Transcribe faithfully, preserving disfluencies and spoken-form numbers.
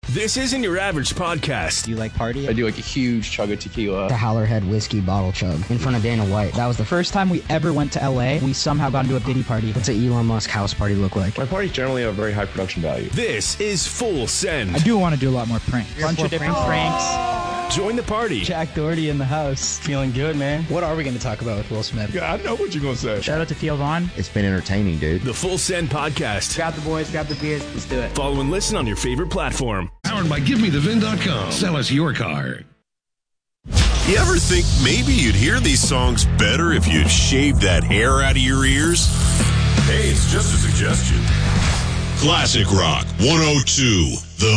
This isn't your average podcast. Do you like party? I do like a huge chug of tequila. The Howlerhead whiskey bottle chug in front of Dana White. That was the First time we ever went to L A, we somehow got into a Diddy party. What's an Elon Musk house party look like? My parties generally have very high production value. This is Full Send. I do want to do a lot more pranks. A bunch of different pranks. Join the party. Jack Doherty in the house. Feeling good, man. What are we going to talk about with Will Smith? Yeah, I know what you're going to say. Shout out to Theo Vaughn. It's been entertaining, dude. The Full Send podcast. Grab the boys, grab the beers, let's do it. Follow and listen on your favorite platform. Powered by Give Me The Vin dot com. Sell us your car. You ever think maybe you'd hear these songs better if you'd shaved that hair out of your ears? Hey, it's just a suggestion. Classic Rock one oh two, The